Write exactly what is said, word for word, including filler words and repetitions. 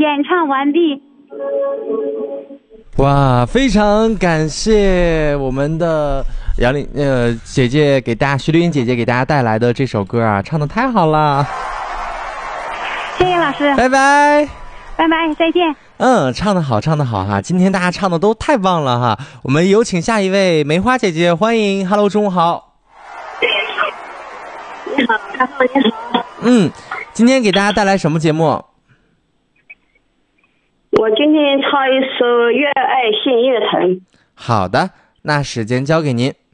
演唱完毕。 哇，非常感谢我们的杨丽呃姐姐给大家，徐丽云姐姐给大家带来的这首歌啊，唱得太好了。 谢谢老师， 拜拜， 拜拜，再见。 嗯，唱得好，唱得好哈！今天大家唱的都太棒了哈！我们有请下一位梅花姐姐，欢迎 ，Hello， 中午好。 你好，大凤你好。 嗯，今天给大家带来什么节目？ 我今天唱一首《越爱信越疼》。 好的，那时间交给您。